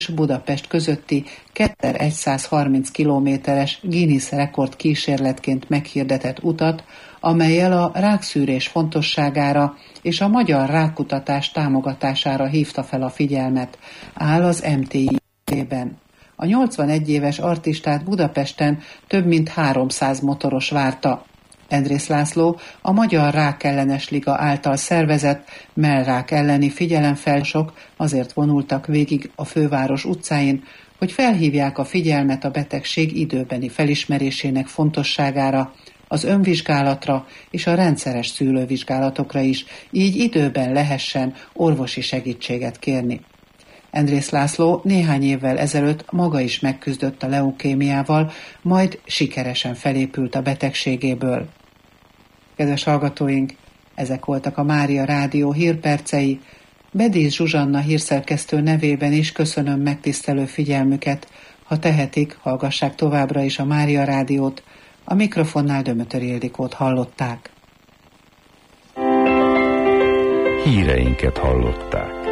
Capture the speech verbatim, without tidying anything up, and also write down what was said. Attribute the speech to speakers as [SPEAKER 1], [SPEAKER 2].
[SPEAKER 1] Budapest közötti kétezer-százharminc kilométeres Guinness rekord kísérletként meghirdetett utat, amellyel a rákszűrés fontosságára és a magyar rákkutatás támogatására hívta fel a figyelmet, áll az em té i-ben. A nyolcvanegy éves artistát Budapesten több mint háromszáz motoros várta. Endrész László a Magyar Rákellenes Liga által szervezett mellrák elleni figyelemfelhívások azért vonultak végig a főváros utcáin, hogy felhívják a figyelmet a betegség időbeni felismerésének fontosságára, az önvizsgálatra és a rendszeres szűrővizsgálatokra is, így időben lehessen orvosi segítséget kérni. Endrész László néhány évvel ezelőtt maga is megküzdött a leukémiával, majd sikeresen felépült a betegségéből. Kedves hallgatóink, ezek voltak a Mária Rádió hírpercei. Bedísz Zsuzsanna hírszerkesztő nevében is köszönöm megtisztelő figyelmüket. Ha tehetik, hallgassák továbbra is a Mária Rádiót. A mikrofonnál Dömötöri Ildikót hallották.
[SPEAKER 2] Híreinket hallották.